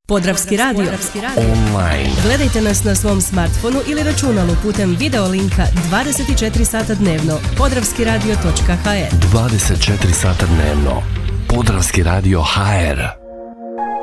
Podravski radio. Online. Gledajte nas na svom smartfonu ili računalu putem video linka 24 sata dnevno. Podravskiradio.hr 24 sata dnevno. Podravski radio HR.